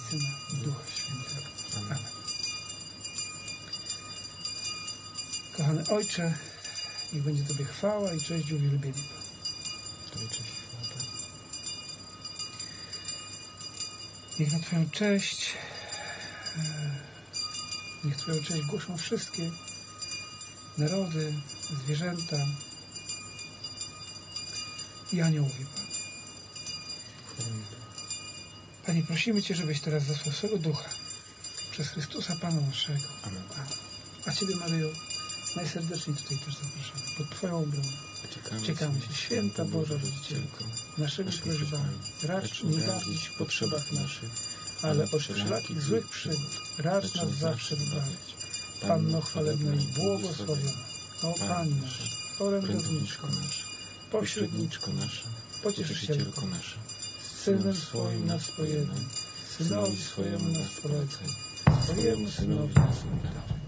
Syna i Ducha Świętego. Amen. Kochany Ojcze, niech będzie Tobie chwała i cześć i uwielbienie. Tobie cześć i chwała. Niech na Twoją cześć, niech Twoją cześć głoszą wszystkie narody, zwierzęta i aniołowie, Panie. Panie, prosimy Cię, żebyś teraz zesłał swego Ducha przez Chrystusa Pana naszego. Amen. A Ciebie, Maryjo, najserdeczniej tutaj też zapraszamy. Pod Twoją obronę czekamy Cię, Święta Boża Rodzicielko, naszymi prośbami racz nie gardzić w potrzebach naszych, ale od wszelakich złych przygód racz nas zawsze wybawić. Panno chwalebna i błogosławiona, o Pani nasza, orędowniczko nasza, pośredniczko nasza, pocieszycielko nasza, z Synem swoim nas pojednaj, Synowi swojemu nas polecaj, swojemu Synowi nas oddawaj.